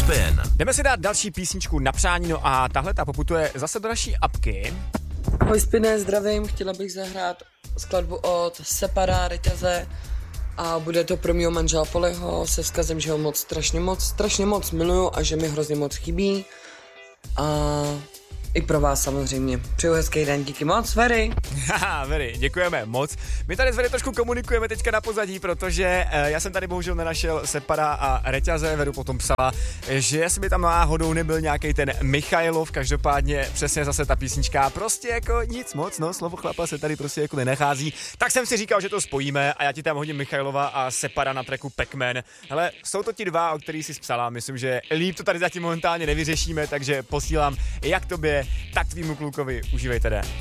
Spin. Jdeme si dát další písničku na přání, no a tahle ta poputuje zase do naší apky. Ahoj Spine, zdravím, chtěla bych zahrát skladbu od Separa Reťaze a bude to pro mýho manžela Poliho se vzkazem, že ho strašně moc miluju a že mi hrozně moc chybí. A i pro vás samozřejmě. Přeju hezký den, díky moc, Very. Haha, Very, děkujeme moc. My tady s Very trošku komunikujeme teďka na pozadí, protože já jsem tady bohužel nenašel Separa a Reťaze. Veru potom psala, že jestli by tam náhodou nebyl nějaký ten Michailov, každopádně přesně zase ta písnička, prostě jako nic moc, no, slovo chlapa se tady prostě jako nenachází. Tak jsem si říkal, že to spojíme a já ti tam hodím Michailova a Separa na tracku Pac-Man. Hele, jsou to ti dva, o kterých jsi psala, myslím, že líp to tady zatím momentálně nevyřešíme, takže posílám jak tobě, tak tvýmu klukovi. Užívejte den.